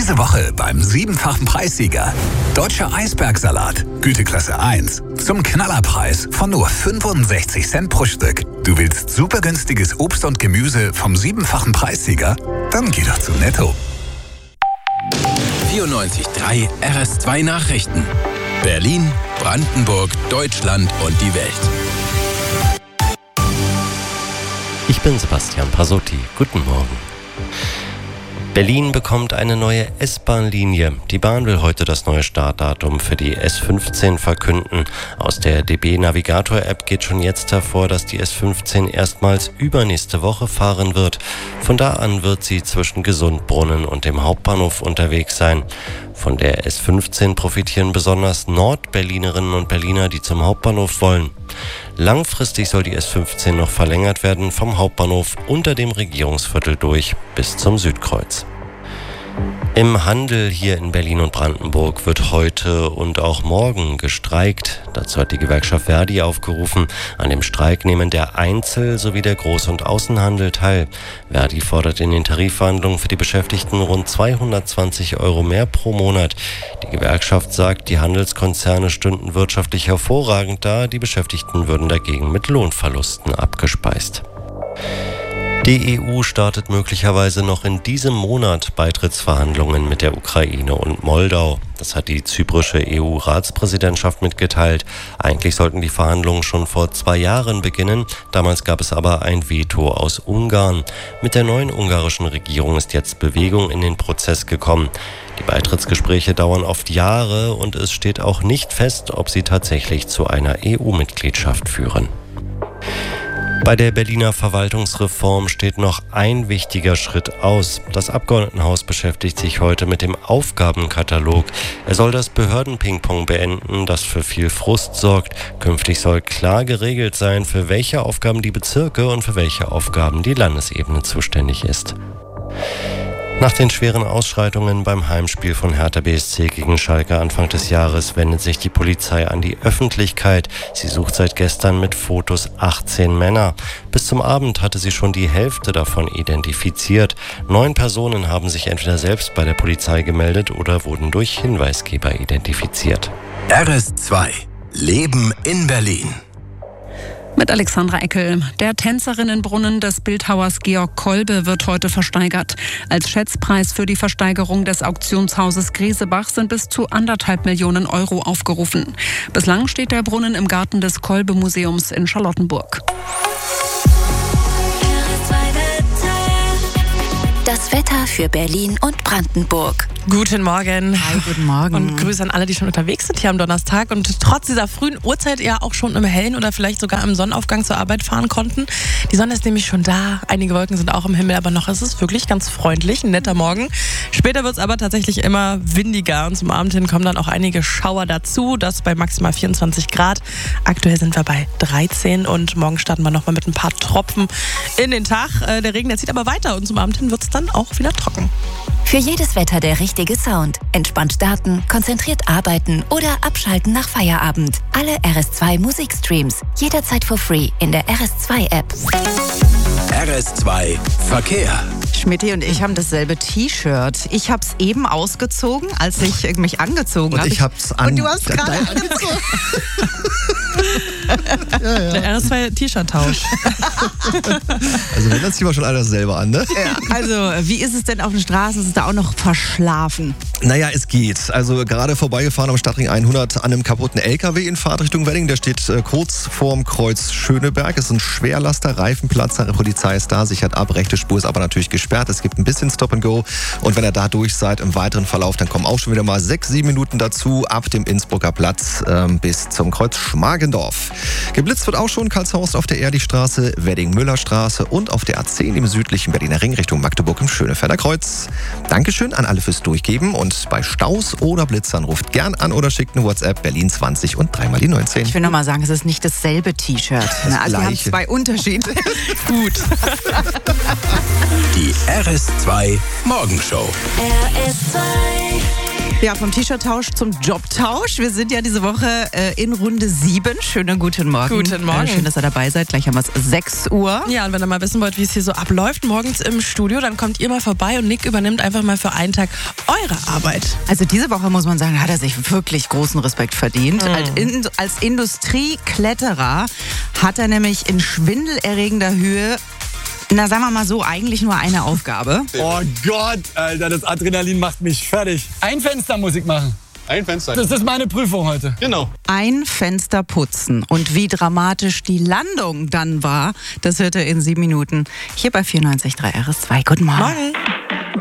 Diese Woche beim 7-fachen Preissieger. Deutscher Eisbergsalat, Güteklasse 1. Zum Knallerpreis von nur 65 Cent pro Stück. Du willst super günstiges Obst und Gemüse vom 7-fachen Preissieger? Dann geh doch zu Netto. 94.3 RS2 Nachrichten. Berlin, Brandenburg, Deutschland und die Welt. Ich bin Sebastian Pasotti. Guten Morgen. Berlin bekommt eine neue S-Bahn-Linie. Die Bahn will heute das neue Startdatum für die S15 verkünden. Aus der DB Navigator-App geht schon jetzt hervor, dass die S15 erstmals übernächste Woche fahren wird. Von da an wird sie zwischen Gesundbrunnen und dem Hauptbahnhof unterwegs sein. Von der S15 profitieren besonders Nordberlinerinnen und Berliner, die zum Hauptbahnhof wollen. Langfristig soll die S15 noch verlängert werden vom Hauptbahnhof unter dem Regierungsviertel durch bis zum Südkreuz. Im Handel hier in Berlin und Brandenburg wird heute und auch morgen gestreikt. Dazu hat die Gewerkschaft Verdi aufgerufen. An dem Streik nehmen der Einzel- sowie der Groß- und Außenhandel teil. Verdi fordert in den Tarifverhandlungen für die Beschäftigten rund 220 € mehr pro Monat. Die Gewerkschaft sagt, die Handelskonzerne stünden wirtschaftlich hervorragend da, die Beschäftigten würden dagegen mit Lohnverlusten abgespeist. Die EU startet möglicherweise noch in diesem Monat Beitrittsverhandlungen mit der Ukraine und Moldau. Das hat die zyprische EU-Ratspräsidentschaft mitgeteilt. Eigentlich sollten die Verhandlungen schon vor 2 Jahren beginnen. Damals gab es aber ein Veto aus Ungarn. Mit der neuen ungarischen Regierung ist jetzt Bewegung in den Prozess gekommen. Die Beitrittsgespräche dauern oft Jahre und es steht auch nicht fest, ob sie tatsächlich zu einer EU-Mitgliedschaft führen. Bei der Berliner Verwaltungsreform steht noch ein wichtiger Schritt aus. Das Abgeordnetenhaus beschäftigt sich heute mit dem Aufgabenkatalog. Er soll das Behördenpingpong beenden, das für viel Frust sorgt. Künftig soll klar geregelt sein, für welche Aufgaben die Bezirke und für welche Aufgaben die Landesebene zuständig ist. Nach den schweren Ausschreitungen beim Heimspiel von Hertha BSC gegen Schalke Anfang des Jahres wendet sich die Polizei an die Öffentlichkeit. Sie sucht seit gestern mit Fotos 18 Männer. Bis zum Abend hatte sie schon die Hälfte davon identifiziert. 9 Personen haben sich entweder selbst bei der Polizei gemeldet oder wurden durch Hinweisgeber identifiziert. RS2 Leben in Berlin. Mit Alexandra Eckel. Der Tänzerinnenbrunnen des Bildhauers Georg Kolbe wird heute versteigert. Als Schätzpreis für die Versteigerung des Auktionshauses Griesebach sind bis zu 1,5 Millionen € aufgerufen. Bislang steht der Brunnen im Garten des Kolbe-Museums in Charlottenburg. Das Wetter für Berlin und Brandenburg. Guten Morgen. Hi, guten Morgen. Und Grüße an alle, die schon unterwegs sind hier am Donnerstag und trotz dieser frühen Uhrzeit ja auch schon im Hellen oder vielleicht sogar im Sonnenaufgang zur Arbeit fahren konnten. Die Sonne ist nämlich schon da, einige Wolken sind auch im Himmel, aber noch ist es wirklich ganz freundlich, ein netter Morgen. Später wird es aber tatsächlich immer windiger und zum Abend hin kommen dann auch einige Schauer dazu, das bei maximal 24 Grad. Aktuell sind wir bei 13 und morgen starten wir nochmal mit ein paar Tropfen in den Tag. Der Regen, der zieht aber weiter und zum Abend hin wird es dann auch wieder trocken. Für jedes Wetter der richtige Sound. Entspannt starten, konzentriert arbeiten oder abschalten nach Feierabend. Alle RS2 Musikstreams. Jederzeit for free in der RS2-App. RS2 Verkehr. Schmidti und ich haben dasselbe T-Shirt. Ich habe es eben ausgezogen, als ich mich angezogen habe. Und ich hab's an. Und du hast gerade angezogen. Ja. Der RS2-T-Shirt-Tausch. Also wenn, dann ziehen wir schon alle selber an, ne? Ja. Also, wie ist es denn auf den Straßen? Ist es da auch noch verschlafen? Naja, es geht. Also gerade vorbeigefahren am Stadtring 100 an einem kaputten LKW in Fahrtrichtung Wedding. Der steht kurz vorm Kreuz Schöneberg. Es ist ein Schwerlaster, Reifenplatzer. Die Polizei ist da, sichert ab. Rechte Spur ist aber natürlich gesperrt. Es gibt ein bisschen Stop and Go. Und wenn ihr da durch seid im weiteren Verlauf, dann kommen auch schon wieder mal 6-7 Minuten dazu ab dem Innsbrucker Platz bis zum Kreuz Schmargendorf. Geblitzt wird auch schon Karlshorst auf der Erdichstraße, Wedding-Müller-Straße und auf der A10 im südlichen Berliner Ring Richtung Magdeburg im Schönefelder Kreuz. Dankeschön an alle fürs Durchgeben und bei Staus oder Blitzern ruft gern an oder schickt eine WhatsApp Berlin 20 und 3 mal die 19. Ich will nochmal sagen, es ist nicht dasselbe T-Shirt. Also wir haben 2 Unterschiede. Gut. Die RS2 Morgenshow. RS2. Ja, vom T-Shirt-Tausch zum Jobtausch. Wir sind ja diese Woche in Runde 7. Schönen guten guten Morgen. Guten Morgen. Schön, dass ihr dabei seid. Gleich haben wir es 6 Uhr. Ja, und wenn ihr mal wissen wollt, wie es hier so abläuft morgens im Studio, dann kommt ihr mal vorbei und Nick übernimmt einfach mal für einen Tag eure Arbeit. Also diese Woche, muss man sagen, hat er sich wirklich großen Respekt verdient. Als Industriekletterer hat er nämlich in schwindelerregender Höhe, na sagen wir mal so, eigentlich nur eine Aufgabe. Oh Gott, Alter, das Adrenalin macht mich fertig. Ein Fenster muss ich machen. Ein Fenster. Das ist meine Prüfung heute. Genau. Ein Fenster putzen. Und wie dramatisch die Landung dann war, das hört ihr in 7 Minuten hier bei 94.3 RS2. Guten Morgen. Morgen.